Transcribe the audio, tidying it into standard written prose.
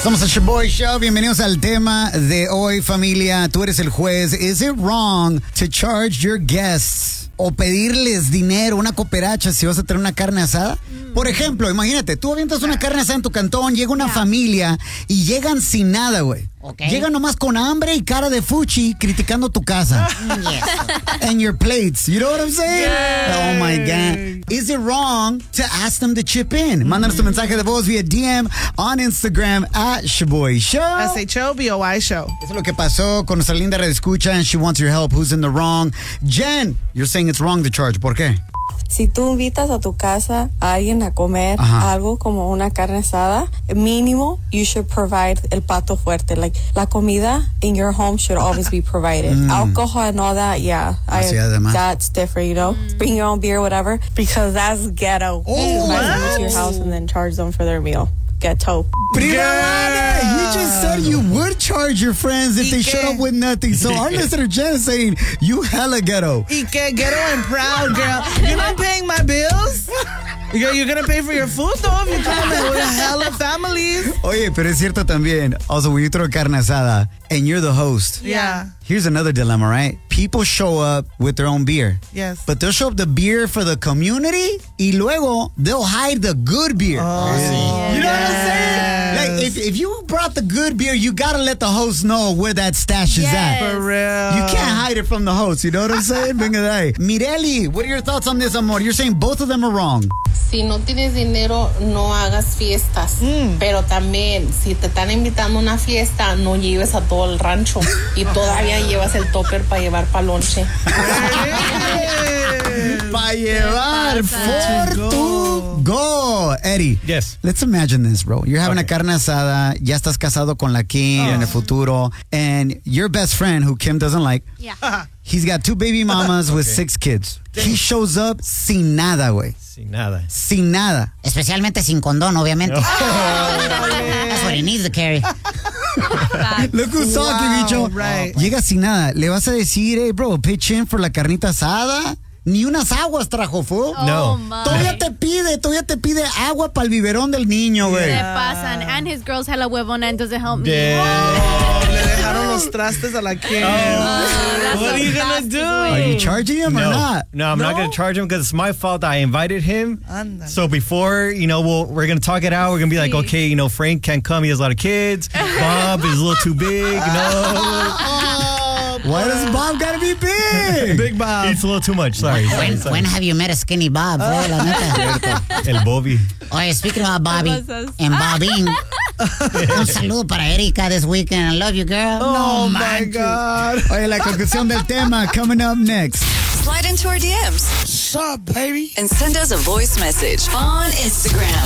Somos el Shaboy Show. Bienvenidos al tema de hoy, familia. Tú eres el juez. Is it wrong to charge your guests o pedirles dinero, una cooperacha, si vas a tener una carne asada? Por ejemplo, imagínate, tú avientas una carne asada en tu cantón, llega una familia y llegan sin nada, güey. Okay. Llegan nomás con hambre y cara de fuchi criticando tu casa. Yes. And your plates. You know what I'm saying? Yes. Oh my God. Is it wrong to ask them to chip in? Mándanos tu mensaje de voz via DM on Instagram at Shaboy Show. SHOBOY Show. Eso es lo que pasó con nuestra linda redescucha and she wants your help. Who's in the wrong? Jen, you're saying it's wrong to charge. ¿Por qué? Si tú invitas a tu casa a alguien a comer algo como una carne asada, mínimo, you should provide el plato fuerte. Like, la comida in your home should always be provided. Alcohol and all that, that's different, you know? Bring your own beer, whatever, because that's ghetto. Invite them to your house and then charge them for their meal. Ghetto. Prima, you just said you would charge your friends if they showed up with nothing. So our listener Jen is saying you hella ghetto. Y que ghetto and proud, girl. You're not paying my bills? You're gonna pay for your food, though, if you come with hella families. Oye, pero es cierto también. Also, when you throw carne asada and you're the host. Yeah. Here's another dilemma, right? People show up with their own beer. Yes. But they'll show up the beer for the community y luego they'll hide the good beer. Oh, you know what I'm saying? Like, if you brought the good beer, you gotta let the host know where that stash is at. For real. You can't hide it from the host, you know what I'm saying? Venga de ahí. Mireli, what are your thoughts on this, amor? You're saying both of them are wrong. Si no tienes dinero, no hagas fiestas. Pero también, si te están invitando a una fiesta, no lleves a todo el rancho. Y todavía llevas el topper para llevar pa' lonche. Para llevar for to go. Eddie. Yes. Let's imagine this, bro. You're having a carne asada, ya estás casado con la Kim en el futuro, and your best friend, who Kim doesn't like, he's got 2 baby mamas with 6 kids. He shows up sin nada, güey. Sin nada. Sin nada. Especialmente sin condón, obviamente. That's what he needs to carry. Look who's talking, bicho. Right. Llega sin nada. ¿Le vas a decir, hey, bro, pitch in for la carnita asada? Ni unas aguas trajo, fool. No. Todavía te pide agua para el biberón del niño, güey. Se pasan. And his girl's hella huevona and doesn't help me. Le dejaron los trastes a la Kim. What are you gonna do? Are you charging him or not? No, I'm not going to charge him because it's my fault. I invited him. Anda. So before, we're going to talk it out. We're going to be like, okay, Frank can't come. He has a lot of kids. Bob is a little too big, Why does Bob gotta be big? Big Bob. It's a little too much. Sorry. When have you met a skinny Bob, bro? La neta. El Bobby. Oye, speaking about Bobby and Bobine, un saludo para Erika this weekend. I love you, girl. Oh, my God. Oye, la conclusión del tema coming up next. Slide into our DMs. What's up, baby? And send us a voice message on Instagram.